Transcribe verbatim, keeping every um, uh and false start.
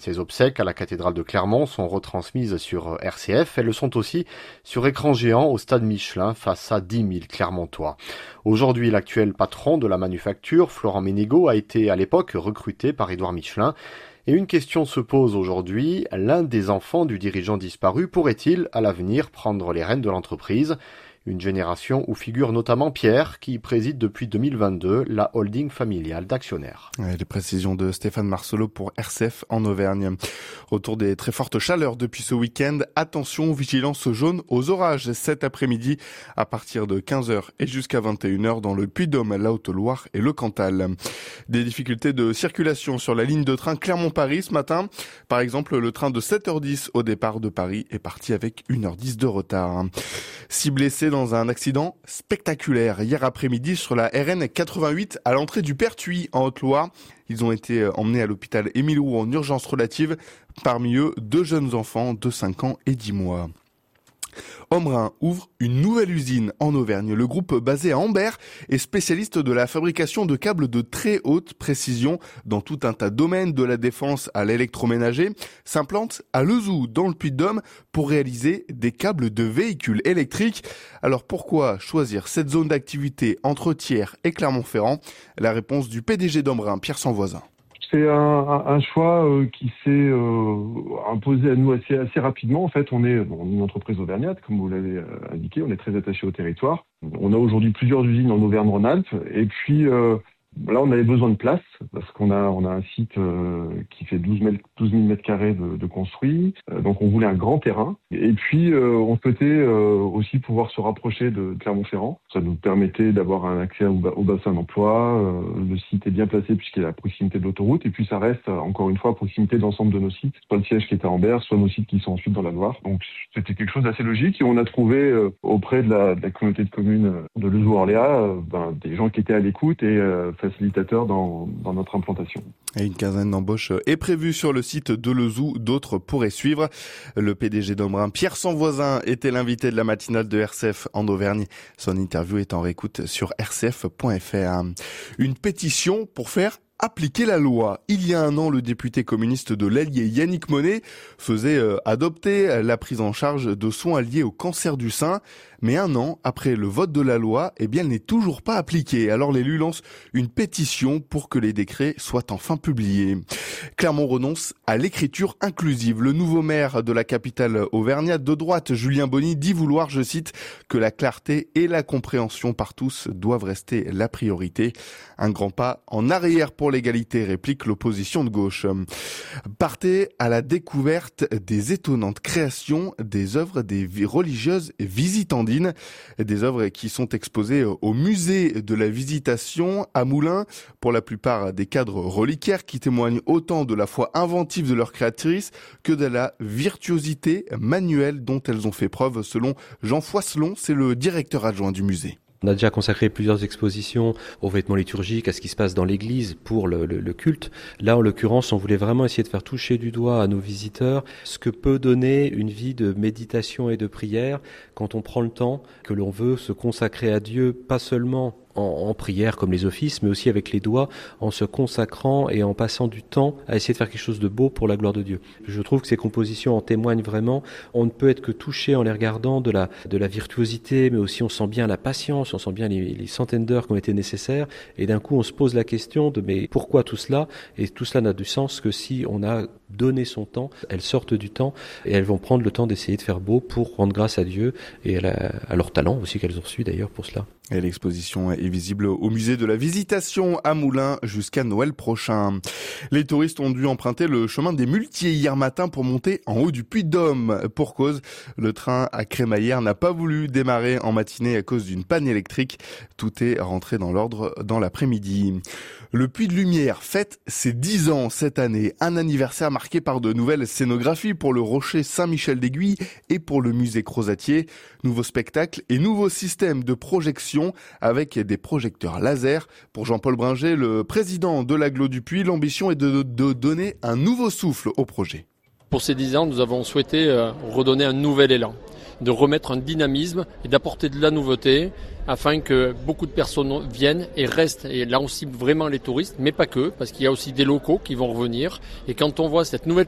Ses obsèques à la cathédrale de Clermont sont retransmises sur R C F. Elles le sont aussi sur écran géant au stade Michelin face à dix mille Clermontois. Aujourd'hui, l'actuel patron de la manufacture, Florent Ménégo, a été à l'époque recruté par Édouard Michelin. Et une question se pose aujourd'hui, l'un des enfants du dirigeant disparu pourrait-il à l'avenir prendre les rênes de l'entreprise ? Une génération où figure notamment Pierre, qui préside depuis deux mille vingt-deux la holding familiale d'actionnaires. Les précisions de Stéphane Marcelot pour R C F en Auvergne. Retour des très fortes chaleurs depuis ce week-end. Attention, vigilance jaune aux orages cet après-midi à partir de quinze heures et jusqu'à vingt et une heures dans le Puy-de-Dôme, la Haute-Loire et le Cantal. Des difficultés de circulation sur la ligne de train Clermont-Paris ce matin. Par exemple, le train de sept heures dix au départ de Paris est parti avec une heure dix de retard. Six blessés dans un accident spectaculaire hier après-midi sur la R N quatre-vingt-huit à l'entrée du Pertuis en Haute-Loire. Ils ont été emmenés à l'hôpital Émile Roux en urgence relative. Parmi eux, deux jeunes enfants de cinq ans et dix mois. Ombrun ouvre une nouvelle usine en Auvergne. Le groupe basé à Ambert est spécialiste de la fabrication de câbles de très haute précision dans tout un tas de domaines, de la défense à l'électroménager. S'implante à Lezoux dans le Puy-de-Dôme pour réaliser des câbles de véhicules électriques. Alors pourquoi choisir cette zone d'activité entre Thiers et Clermont-Ferrand ? La réponse du P D G d'Ombrun, Pierre Sanvoisin. C'est un, un choix euh, qui s'est euh, imposé à nous assez, assez rapidement. En fait, on est bon, une entreprise auvergnate, comme vous l'avez euh, indiqué. On est très attaché au territoire. On a aujourd'hui plusieurs usines en Auvergne-Rhône-Alpes. Et puis euh, là, on avait besoin de place parce qu'on a, on a un site euh, qui fait douze mille mètres carrés de, de construit. Euh, donc, on voulait un grand terrain. Et puis, euh, on souhaitait euh, aussi pouvoir se rapprocher de Clermont-Ferrand. Ça nous permettait d'avoir un accès au, au bassin d'emploi. Euh, le site est bien placé puisqu'il est à proximité de l'autoroute. Et puis, ça reste, encore une fois, à proximité de l'ensemble de nos sites. Soit le siège qui est à Ambert, soit nos sites qui sont ensuite dans la Loire. Donc, c'était quelque chose d'assez logique. Et on a trouvé euh, auprès de la, de la communauté de communes de Lezoux-Orléans euh, ben, des gens qui étaient à l'écoute et euh, facilitateurs dans, dans notre implantation. Et une quinzaine d'embauches est prévue sur le site de Lezoux. D'autres pourraient suivre. Le P D G d'Ombrun, Pierre Sanvoisin, était l'invité de la matinale de R C F en Auvergne. Son interview est en réécoute sur r c f point f r. Une pétition pour faire appliquer la loi. Il y a un an, le député communiste de l'Allier, Yannick Monet, faisait euh, adopter la prise en charge de soins liés au cancer du sein. Mais un an après le vote de la loi, eh bien, elle n'est toujours pas appliquée. Alors l'élu lance une pétition pour que les décrets soient enfin publiés. Clermont renonce à l'écriture inclusive. Le nouveau maire de la capitale auvergnate de droite, Julien Bonny, dit vouloir, je cite, que la clarté et la compréhension par tous doivent rester la priorité. Un grand pas en arrière pour l'égalité, réplique l'opposition de gauche. Partez à la découverte des étonnantes créations des œuvres des religieuses visitandines. Des œuvres qui sont exposées au musée de la Visitation à Moulins, pour la plupart des cadres reliquaires qui témoignent autant de la foi inventive de leurs créatrices que de la virtuosité manuelle dont elles ont fait preuve, selon Jean Foisselon, c'est le directeur adjoint du musée. On a déjà consacré plusieurs expositions aux vêtements liturgiques, à ce qui se passe dans l'église pour le, le, le culte. Là, en l'occurrence, on voulait vraiment essayer de faire toucher du doigt à nos visiteurs ce que peut donner une vie de méditation et de prière quand on prend le temps, que l'on veut se consacrer à Dieu, pas seulement en, en prière comme les offices, mais aussi avec les doigts, en se consacrant et en passant du temps à essayer de faire quelque chose de beau pour la gloire de Dieu. Je trouve que ces compositions en témoignent vraiment. On ne peut être que touché en les regardant de la, de la virtuosité, mais aussi on sent bien la patience, on sent bien les, les centaines d'heures qui ont été nécessaires, et d'un coup on se pose la question de mais pourquoi tout cela ? Et tout cela n'a du sens que si on a donné son temps, elles sortent du temps et elles vont prendre le temps d'essayer de faire beau pour rendre grâce à Dieu et à, la, à leur talent aussi qu'elles ont reçu d'ailleurs pour cela. Et l'exposition est visible au musée de la Visitation à Moulins jusqu'à Noël prochain. Les touristes ont dû emprunter le chemin des Muletiers hier matin pour monter en haut du Puy-de-Dôme. Pour cause, le train à crémaillère n'a pas voulu démarrer en matinée à cause d'une panne électrique. Tout est rentré dans l'ordre dans l'après-midi. Le Puy de Lumière fête ses dix ans cette année. Un anniversaire marqué par de nouvelles scénographies pour le Rocher Saint-Michel-d'Aiguille et pour le musée Crozatier. Nouveaux spectacles et nouveaux systèmes de projection avec des projecteurs laser. Pour Jean-Paul Bringer, le président de l'Agglo du Puy, l'ambition est de, de donner un nouveau souffle au projet. Pour ces dix ans, nous avons souhaité euh, redonner un nouvel élan, de remettre un dynamisme et d'apporter de la nouveauté afin que beaucoup de personnes viennent et restent. Et là, on cible vraiment les touristes, mais pas que, parce qu'il y a aussi des locaux qui vont revenir. Et quand on voit cette nouvelle